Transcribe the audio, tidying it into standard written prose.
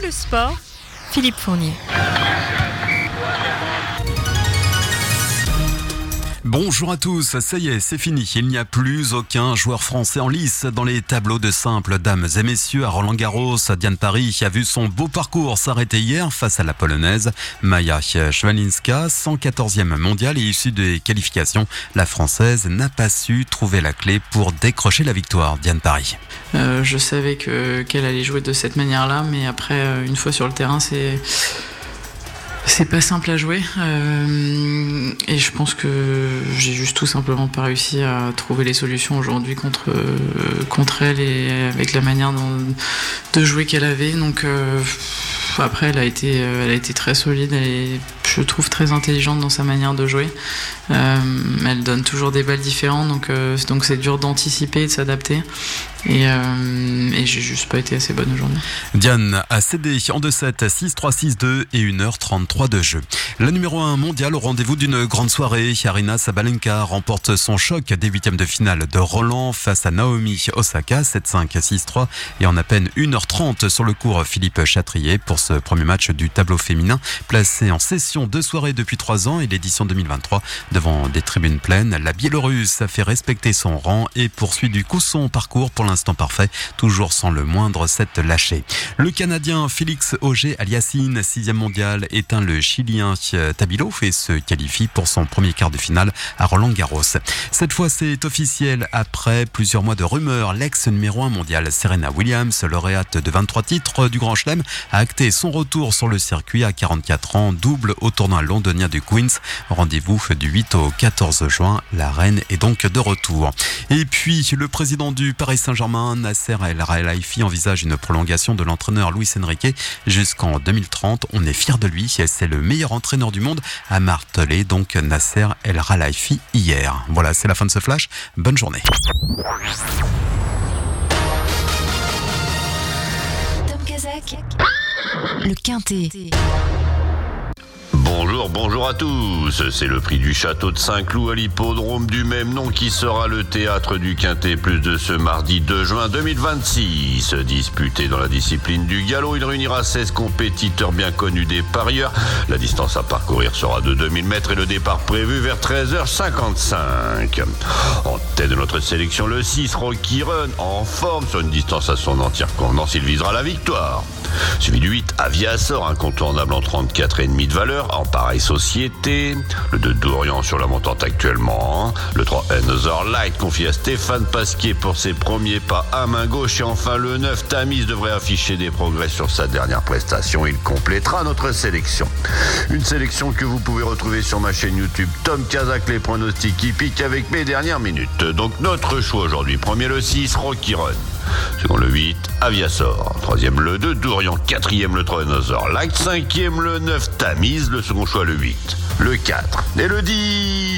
le sport, Philippe Fournier. Bonjour à tous, ça y est, c'est fini. Il n'y a plus aucun joueur français en lice dans les tableaux de simple. Dames et messieurs, à Roland-Garros, Diane Parry a vu son beau parcours s'arrêter hier face à la Polonaise Maja Swiatek, 114e mondiale et issue des qualifications. La Française n'a pas su trouver la clé pour décrocher la victoire. Diane Parry. Je savais qu'elle allait jouer de cette manière-là, mais après, une fois sur le terrain, c'est pas simple à jouer et je pense que j'ai juste tout simplement pas réussi à trouver les solutions aujourd'hui contre elle et avec la manière de jouer qu'elle avait. Donc après elle a été très solide, elle est, je trouve, très intelligente dans sa manière de jouer. Elle donne toujours des balles différentes, donc c'est dur d'anticiper et de s'adapter. Et j'ai juste pas été assez bonne aujourd'hui. Diane a cédé en 2-7, 6-3, 6-2 et 1h33 de jeu. La numéro 1 mondiale au rendez-vous d'une grande soirée. Aryna Sabalenka remporte son choc des huitièmes de finale de Roland face à Naomi Osaka, 7-5, 6-3 et en à peine 1h30 sur le court Philippe Chatrier pour ce premier match du tableau féminin placé en session de soirée depuis 3 ans et l'édition 2023 devant des tribunes pleines. La Biélorusse a fait respecter son rang et poursuit du coup son parcours pour l'instant parfait, toujours sans le moindre set lâché. Le Canadien Félix Auger-Aliassime, 6e mondial, éteint le Chilien Tabilo et se qualifie pour son premier quart de finale à Roland-Garros. Cette fois, c'est officiel. Après plusieurs mois de rumeurs, l'ex numéro 1 mondial Serena Williams, lauréate de 23 titres du Grand Chelem, a acté son retour sur le circuit à 44 ans, double au tournoi londonien du Queen's. Rendez-vous du 8 au 14 juin. La reine est donc de retour. Et puis, le président du Paris Saint-Germain, Nasser El Khelaifi, envisage une prolongation de l'entraîneur Luis Enrique jusqu'en 2030. On est fiers de lui. C'est le meilleur entraîneur du monde, a martelé donc Nasser El Khelaifi hier. Voilà, c'est la fin de ce flash. Bonne journée. Tom Kazak, le Quintet. Bonjour à tous. C'est le prix du château de Saint-Cloud à l'hippodrome du même nom qui sera le théâtre du Quintet Plus de ce mardi 2 juin 2026. Disputé dans la discipline du galop, il réunira 16 compétiteurs bien connus des parieurs. La distance à parcourir sera de 2000 mètres et le départ prévu vers 13h55. En tête de notre sélection, le 6 Rocky Run, en forme sur une distance à son entière convenance, il visera la victoire. Suivi du 8 Aviasor, incontournable en 34,5 de valeur, en pareille société. Le 2 Dorian sur la montante actuellement. Le 3 Another Light confié à Stéphane Pasquier pour ses premiers pas à main gauche. Et enfin le 9 Tamise devrait afficher des progrès sur sa dernière prestation. Il complétera notre sélection. Une sélection que vous pouvez retrouver sur ma chaîne YouTube Tom Kazak, les pronostics hippiques avec mes dernières minutes. Donc notre choix aujourd'hui, premier le 6 Rocky Run. Second le 8, Aviasor. Troisième le 2, Dorian. Quatrième le 3, Another Light. Cinquième le 9, Tamise. Le second choix le 8, le 4 et le 10.